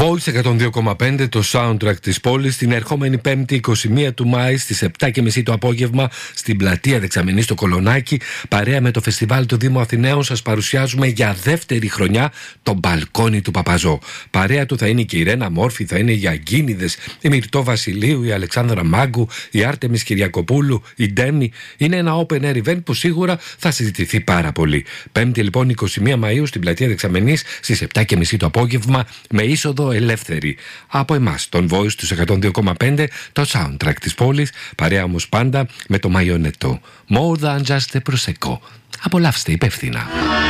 Voice 102,5, το soundtrack της πόλης, την ερχόμενη 5η 21 του Μάη στις 7.30 το απόγευμα στην πλατεία Δεξαμενής στο Κολονάκι, παρέα με το φεστιβάλ του Δήμου Αθηναίων, σας παρουσιάζουμε για δεύτερη χρονιά το μπαλκόνι του Παπαζό. Παρέα του θα είναι και η Ρένα Μόρφη, θα είναι οι Αγκίνηδες, η Μυρτώ Βασιλείου, η Αλεξάνδρα Μάγκου, η Άρτεμις Κυριακοπούλου, η Ντέμι. Είναι ένα open air event που σίγουρα θα συζητηθεί πάρα πολύ. 5η λοιπόν 21 Μαΐου στην πλατεία Δεξαμενής στις 7.30 το απόγευμα, με είσοδο ελεύθερη. Από εμάς, τον Voice του 102,5, το soundtrack της πόλης, παρέα όμως πάντα με το Μαϊονετό. More than just a prosecco. Απολαύστε υπεύθυνα.